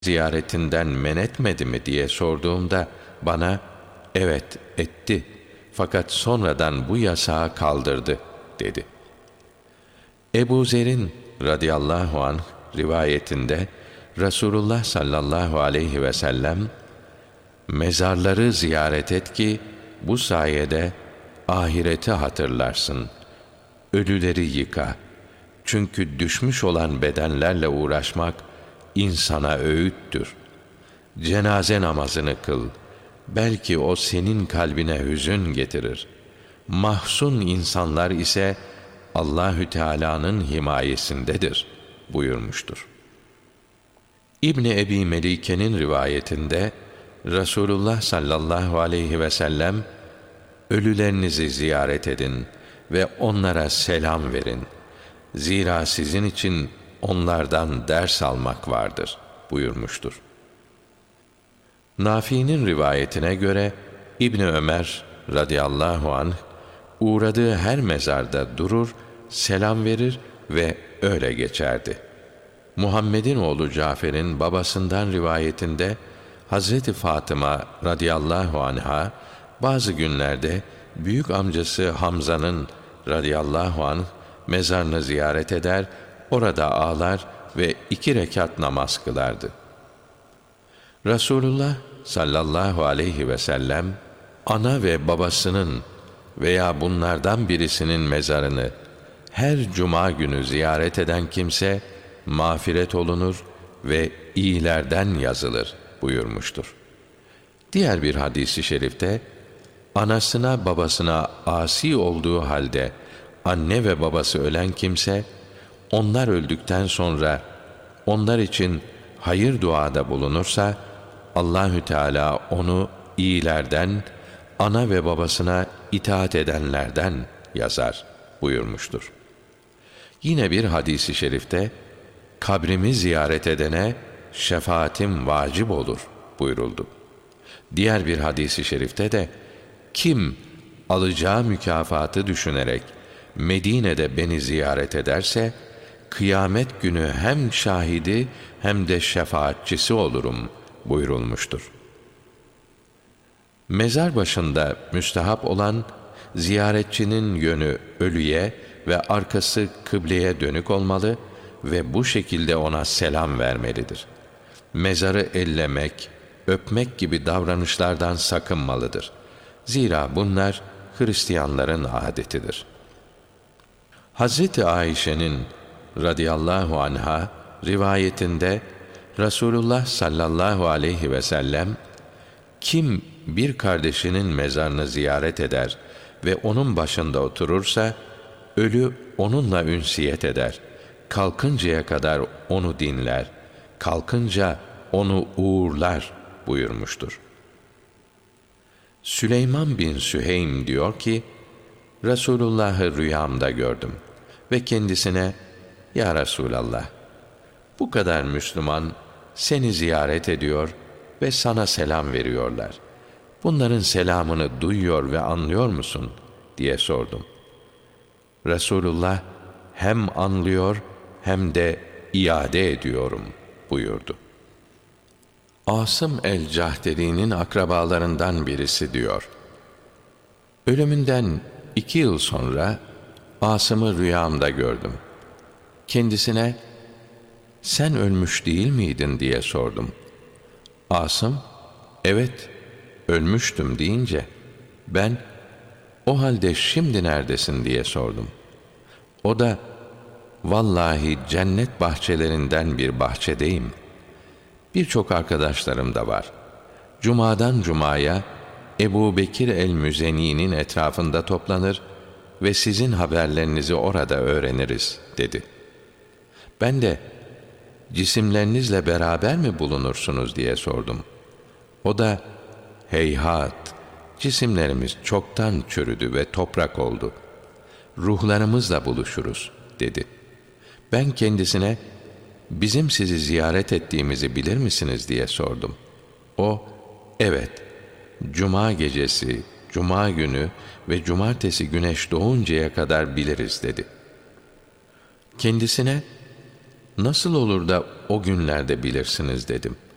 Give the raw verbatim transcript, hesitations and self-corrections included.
ziyaretinden men etmedi mi diye sorduğumda bana evet etti fakat sonradan bu yasağı kaldırdı dedi. Ebu Zer'in radıyallahu anh rivayetinde Resulullah sallallahu aleyhi ve sellem mezarları ziyaret et ki bu sayede ahireti hatırlarsın. Ölüleri yıka. Çünkü düşmüş olan bedenlerle uğraşmak insana öğüttür. Cenaze namazını kıl. Belki o senin kalbine hüzün getirir. Mahzun insanlar ise Allahü Teala'nın himayesindedir buyurmuştur. İbni Ebi Melike'nin rivayetinde Resulullah sallallahu aleyhi ve sellem ölülerinizi ziyaret edin ve onlara selam verin. Zira sizin için onlardan ders almak vardır buyurmuştur. Nafi'nin rivayetine göre İbni Ömer radıyallahu anh uğradığı her mezarda durur, selam verir ve öyle geçerdi. Muhammed'in oğlu Cafer'in babasından rivayetinde Hazreti Fatıma radıyallahu anha bazı günlerde büyük amcası Hamza'nın radıyallahu anh mezarını ziyaret eder, orada ağlar ve iki rekat namaz kılardı. Resulullah sallallahu aleyhi ve sellem ana ve babasının veya bunlardan birisinin mezarını her cuma günü ziyaret eden kimse mağfiret olunur ve iyilerden yazılır buyurmuştur. Diğer bir hadis-i şerifte anasına babasına asi olduğu halde anne ve babası ölen kimse onlar öldükten sonra onlar için hayır duada bulunursa Allahü Teala onu iyilerden, ana ve babasına itaat edenlerden yazar buyurmuştur. Yine bir hadis-i şerifte kabrimi ziyaret edene şefaatim vacip olur buyuruldu. Diğer bir hadis-i şerifte de kim alacağı mükafatı düşünerek Medine'de beni ziyaret ederse kıyamet günü hem şahidi hem de şefaatçisi olurum buyurulmuştur. Mezar başında müstehap olan ziyaretçinin yönü ölüye ve arkası kıbleye dönük olmalı ve bu şekilde ona selam vermelidir. Mezarı ellemek, öpmek gibi davranışlardan sakınmalıdır. Zira bunlar Hristiyanların adetidir. Hazreti Ayşe'nin radıyallahu anha rivayetinde Resulullah sallallahu aleyhi ve sellem kim bir kardeşinin mezarını ziyaret eder ve onun başında oturursa ölü onunla ünsiyet eder. Kalkıncaya kadar onu dinler. Kalkınca onu uğurlar buyurmuştur. Süleyman bin Süheym diyor ki, Resulullah'ı rüyamda gördüm ve kendisine, Ya Resulallah, bu kadar Müslüman seni ziyaret ediyor ve sana selam veriyorlar. Bunların selamını duyuyor ve anlıyor musun? diye sordum. Resulullah, hem anlıyor hem de iade ediyorum buyurdu. Asım el-Cahdeli'nin akrabalarından birisi diyor. Ölümünden iki yıl sonra Asım'ı rüyamda gördüm. Kendisine, sen ölmüş değil miydin diye sordum. Asım, evet, ölmüştüm deyince, ben, o halde şimdi neredesin diye sordum. O da, vallahi cennet bahçelerinden bir bahçedeyim. Birçok arkadaşlarım da var. Cuma'dan cumaya Ebu Bekir el-Müzeni'nin etrafında toplanır ve sizin haberlerinizi orada öğreniriz dedi. Ben de cisimlerinizle beraber mi bulunursunuz diye sordum. O da heyhat, cisimlerimiz çoktan çürüdü ve toprak oldu. Ruhlarımızla buluşuruz dedi. Ben kendisine bizim sizi ziyaret ettiğimizi bilir misiniz diye sordum. O, evet, cuma gecesi, cuma günü ve cumartesi güneş doğuncaya kadar biliriz dedi. Kendisine, nasıl olur da o günlerde bilirsiniz dedim.